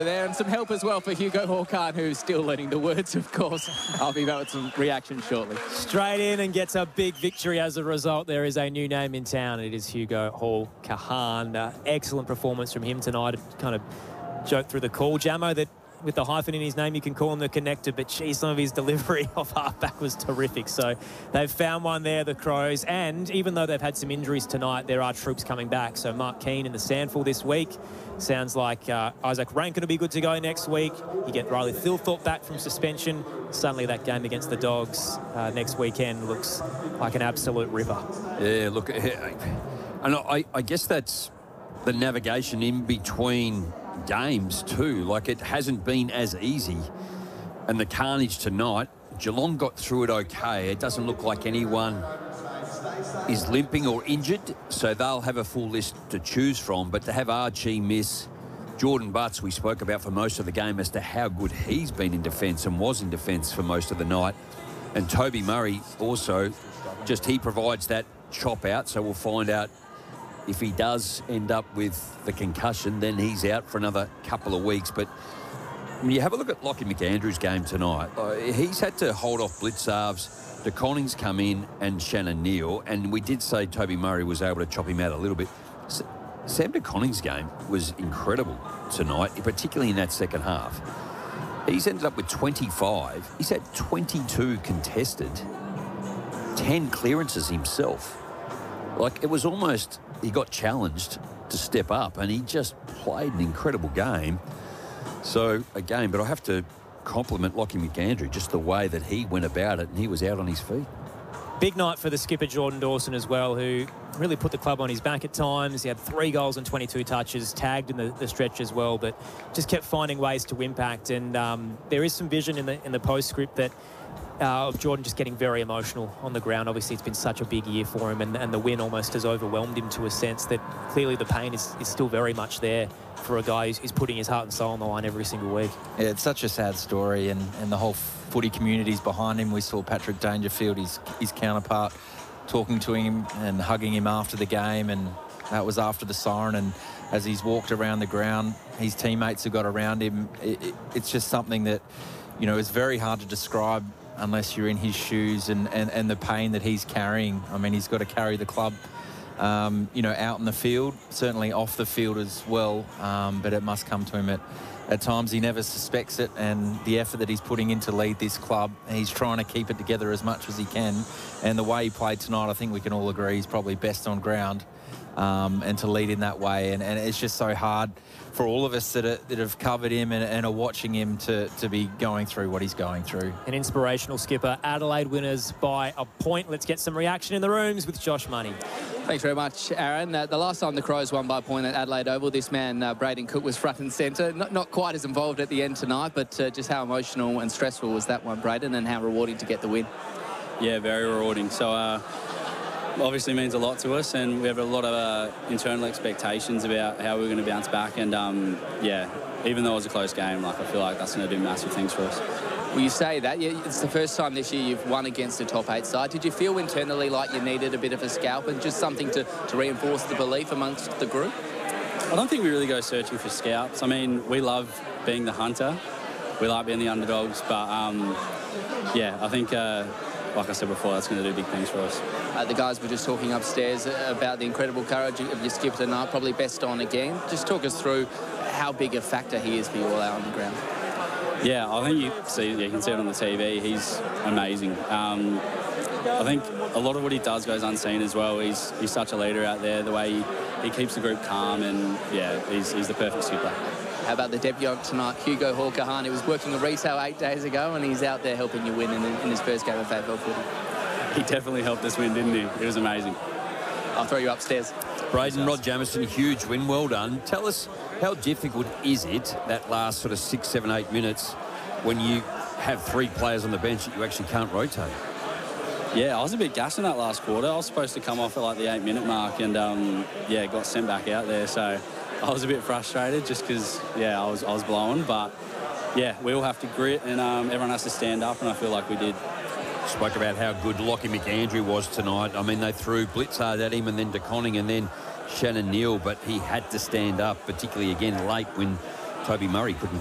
there, and some help as well for Hugo Hawkard, who's still learning the words, of course. I'll be back with some reaction shortly. Straight in and gets a big victory as a result. There is a new name in town. It is Hugo Hawkard. Excellent performance from him tonight. Kind of joked through the call, Jamo, that with the hyphen in his name, you can call him the connector, but geez, some of his delivery off halfback was terrific. So they've found one there, the Crows, and even though they've had some injuries tonight, there are troops coming back. So Mark Keane in the Sandful this week. Sounds like Isaac Rankin will be good to go next week. You get Riley Thilthorpe back from suspension. Suddenly that game against the Dogs next weekend looks like an absolute river. Yeah, look, and I guess that's the navigation in between games too. Like, it hasn't been as easy, and the carnage tonight, Geelong got through it okay. It doesn't look like anyone is limping or injured, so they'll have a full list to choose from. But to have Archie miss, Jordan Butts, we spoke about for most of the game as to how good he's been in defence and was in defence for most of the night, and Toby Murray also, just he provides that chop out, so we'll find out if he does end up with the concussion, then he's out for another couple of weeks. But when you have a look at Lockie McAndrew's game tonight, he's had to hold off Blitzarves. De Conning's come in and Shannon Neal, and we did say Toby Murray was able to chop him out a little bit. Sam De Conning's game was incredible tonight, particularly in that second half. He's ended up with 25. He's had 22 contested, 10 clearances himself. Like, it was almost, he got challenged to step up, and he just played an incredible game. So, again, but I have to compliment Lockie McAndrew, just the way that he went about it, and he was out on his feet. Big night for the skipper, Jordan Dawson, as well, who really put the club on his back at times. He had 3 goals and 22 touches, tagged in the stretch as well, but just kept finding ways to impact. And there is some vision in the postscript that of Jordan just getting very emotional on the ground. Obviously, it's been such a big year for him, and the win almost has overwhelmed him to a sense that clearly the pain is still very much there for a guy who's putting his heart and soul on the line every single week. Yeah, it's such a sad story, and the whole footy community's behind him. We saw Patrick Dangerfield, his counterpart, talking to him and hugging him after the game, and that was after the siren. And as he's walked around the ground, his teammates have got around him. It's just something that, you know, is very hard to describe unless you're in his shoes and the pain that he's carrying. I mean, he's got to carry the club, you know, out in the field, certainly off the field as well, but it must come to him at times. He never suspects it, and the effort that he's putting in to lead this club, he's trying to keep it together as much as he can. And the way he played tonight, I think we can all agree he's probably best on ground, and to lead in that way. And it's just so hard for all of us that have covered him and are watching him to be going through what he's going through. An inspirational skipper. Adelaide winners by a point. Let's get some reaction in the rooms with Josh Money. Thanks very much, Aaron. The last time the Crows won by a point at Adelaide Oval, this man, Braden Cook, was front and centre. Not quite as involved at the end tonight, but just how emotional and stressful was that one, Braden, and how rewarding to get the win? Yeah, very rewarding. So, obviously means a lot to us, and we have a lot of internal expectations about how we're going to bounce back. And, yeah, even though it was a close game, like, I feel like that's going to do massive things for us. Well, you say that. It's the first time this year you've won against a top 8 side. Did you feel internally like you needed a bit of a scalp and just something to reinforce the belief amongst the group? I don't think we really go searching for scalps. I mean, we love being the hunter. We like being the underdogs. But, yeah, I think, like I said before, that's going to do big things for us. The guys were just talking upstairs about the incredible courage of your skipper tonight, probably best on again. Just talk us through how big a factor he is for you all out on the ground. Yeah, I think you can see it on the TV. He's amazing. I think a lot of what he does goes unseen as well. He's such a leader out there, the way he keeps the group calm, and, yeah, he's the perfect skipper. How about the debut tonight, Hugo Hawkard? He was working at retail 8 days ago, and he's out there helping you win in his first game of AFL footy. He definitely helped us win, didn't he? It was amazing. I'll throw you upstairs. Braden, Rod Jamieson, huge win, well done. Tell us, how difficult is it, that last sort of 6, 7, 8 minutes, when you have 3 players on the bench that you actually can't rotate? Yeah, I was a bit gassed in that last quarter. I was supposed to come off at like the 8-minute mark, and yeah, got sent back out there. So I was a bit frustrated just because, yeah, I was blowing. But yeah, we all have to grit, and everyone has to stand up, and I feel like we did. Spoke about how good Lockie McAndrew was tonight. I mean, they threw Blitzard at him, and then De Koning, and then Shannon Neal, but he had to stand up, particularly again late when Toby Murray couldn't